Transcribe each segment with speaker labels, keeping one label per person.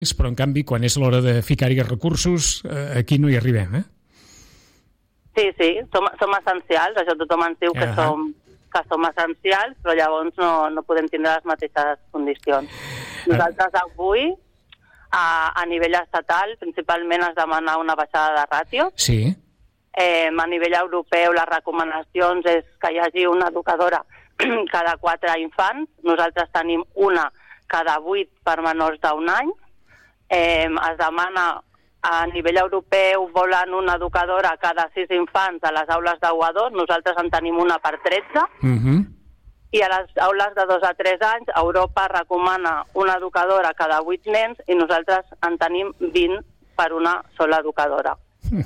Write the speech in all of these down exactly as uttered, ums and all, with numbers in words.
Speaker 1: però en canvi quan és l'hora de ficar-hi recursos eh, aquí no hi arribem, eh?
Speaker 2: Sí, sí, som, som essencials, això tothom ens diu que, uh-huh. som, que som essencials, però llavors no, no podem tindre les mateixes condicions. Nosaltres avui, a, a nivell estatal, principalment es demana una baixada de ràtio.
Speaker 1: Sí.
Speaker 2: Eh, a nivell europeu, les recomanacions és que hi hagi una educadora cada quatre infants. Nosaltres tenim una cada vuit per menors d'un any. Eh, es demana, a nivell europeu, volen una educadora cada sis infants a les aules de u a dos. Nosaltres en tenim una per tretze.
Speaker 1: Uh-huh.
Speaker 2: I a les aules de dos a tres anys, Europa recomana una educadora cada vuit nens i nosaltres en tenim vint per una sola educadora.
Speaker 1: Mm.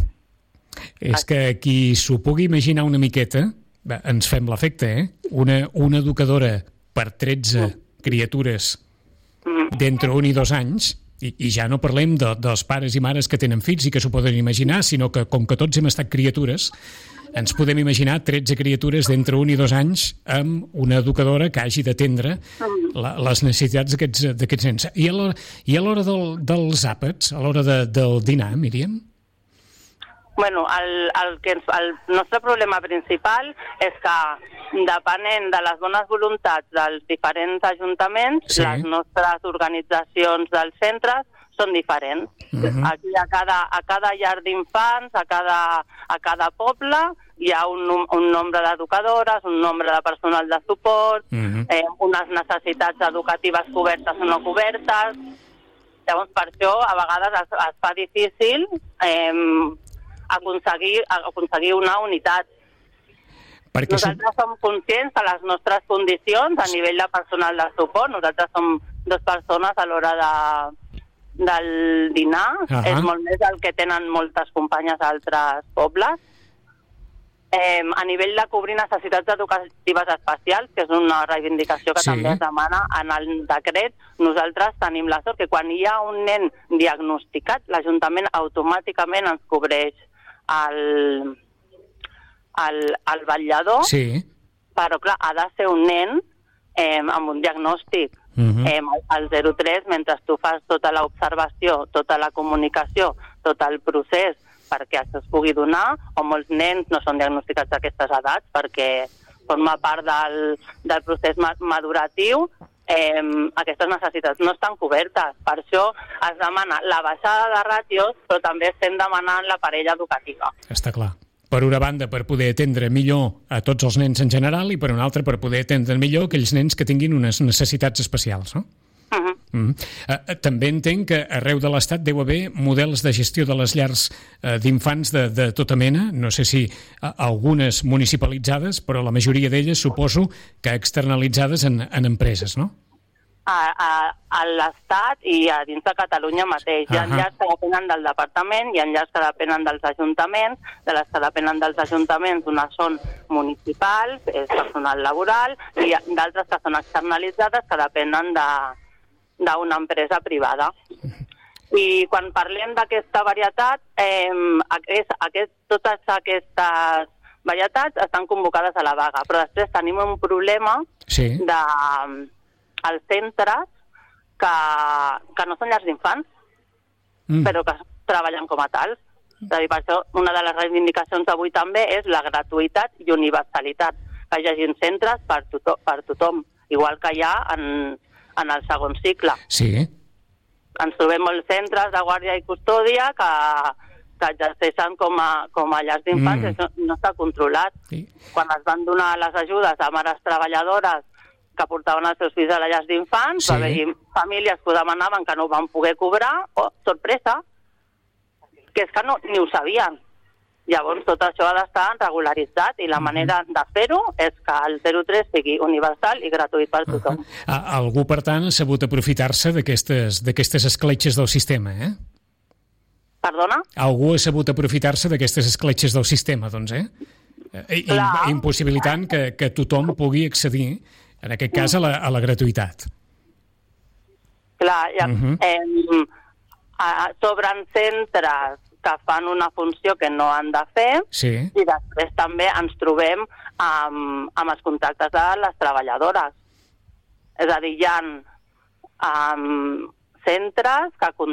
Speaker 1: És que qui s'ho pugui imaginar una miqueta, bé, ens fem l'efecte, eh? Una, una educadora per tretze mm. criatures mm. d'entre un i dos anys, i, i ja no parlem de, dels pares i mares que tenen fills i que s'ho poden imaginar, sinó que com que tots hem estat criatures, ens podem imaginar tretze criatures d'entre un i dos anys amb una educadora que hagi d'atendre la, les necessitats d'aquests nens. I a l'hora, i a l'hora del, dels àpats, a l'hora de, del dinar, Míriam?
Speaker 2: Bueno, el, el, que ens, el nostre problema principal és que, depenent de les bones voluntats dels diferents ajuntaments, sí. les nostres organitzacions dels centres són diferents. Uh-huh. Aquí a cada, a cada llar d'infants, a cada, a cada poble, hi ha un, un nombre d'educadores, un nombre de personal de suport, uh-huh. eh, unes necessitats educatives cobertes o no cobertes. Llavors, per això, a vegades es, es fa difícil eh, aconseguir, aconseguir una unitat. Perquè nosaltres som... som conscients de les nostres condicions a nivell de personal de suport. Nosaltres som dues persones a l'hora de, del dinar. Uh-huh. És molt més el que tenen moltes companyes d'altres pobles. Eh, a nivell de cobrir necessitats educatives especials, que és una reivindicació que sí. també es demana en el decret, nosaltres tenim la sort que quan hi ha un nen diagnosticat, l'Ajuntament automàticament ens cobreix el, el, el vetllador, sí. però clar, ha de ser un nen eh, amb un diagnòstic. Uh-huh. eh, al zero tres, mentre tu fas tota l'observació, tota la comunicació, tot el procés perquè això es pugui donar, o molts nens no són diagnosticats d'aquestes edats perquè forma part del, del procés maduratiu, eh, aquestes necessitats no estan cobertes. Per això es demana la baixada de ràtios, però també estem demanant la parella educativa.
Speaker 1: Està clar. Per una banda, per poder atendre millor a tots els nens en general, i per una altra, per poder atendre millor aquells nens que tinguin unes necessitats especials, no? Uh-huh. Mm. Uh, també entenc que arreu de l'Estat deu haver models de gestió de les llars uh, d'infants de, de tota mena, no sé si uh, algunes municipalitzades, però la majoria d'elles suposo que externalitzades en, en empreses, no?
Speaker 2: A, a, a l'Estat i a dins de Catalunya mateix. Hi ha uh-huh. llars que depenen del departament, hi ha llars que depenen dels ajuntaments, de les que depenen dels ajuntaments, unes són municipals, és personal laboral, i d'altres que són externalitzades, que depenen de d'una empresa privada. I quan parlem d'aquesta varietat, eh, aquest, aquest, totes aquestes varietats estan convocades a la vaga, però després tenim un problema sí. de als centres que, que no són llars d'infants, mm. però que treballen com a tals. És a dir, per això una de les reivindicacions d'avui també és la gratuïtat i universalitat, que hi hagi centres per, to- per tothom, igual que hi ha en en el segon cicle.
Speaker 1: Sí.
Speaker 2: Ens trobem molts centres de guàrdia i custòdia que, que exerceixen com a, com a llars d'infants, mm. això no està controlat. Sí. Quan es van donar les ajudes a mares treballadores que portaven els seus fills a les llars d'infants, sí. va haver-hi famílies que ho demanaven que no ho van poder cobrar, oh, sorpresa, que és que no, ni ho sabien. Llavors, tot això ha d'estar regularitzat i la manera de fer-ho és que el zero tres sigui universal i gratuït per tothom.
Speaker 1: Uh-huh. Algú, per tant, ha sabut aprofitar-se d'aquestes, d'aquestes escletxes del sistema, eh?
Speaker 2: Perdona?
Speaker 1: Algú ha sabut aprofitar-se d'aquestes escletxes del sistema, doncs, eh? I, impossibilitant que, que tothom pugui accedir, en aquest cas, a la, a la gratuïtat.
Speaker 2: Clar, ja, uh-huh. eh, a, sobren centres que fan una funció que no han de fer, sí. i després també ens trobem amb, amb els contractes de les treballadores. És a dir, hi ha um, centres que